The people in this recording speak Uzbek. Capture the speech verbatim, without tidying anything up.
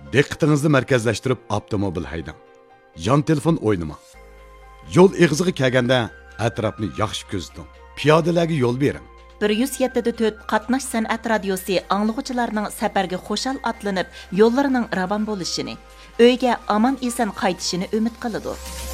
Diqqatingizni markazlashtirib avtomobil haydang. Yon telefon o'ynamang. Yo'l eg'iziga kelganda atrofni yaxshi ko'ziting. Piyodalarga yo'l bering. bir yuz yetti to'rt qatnash san'at radiosi anglag'uchilarning safarga xo'shal atlanib, yo'llarining ravon bo'lishini, uyga omon eson qaytishini umid qiladi.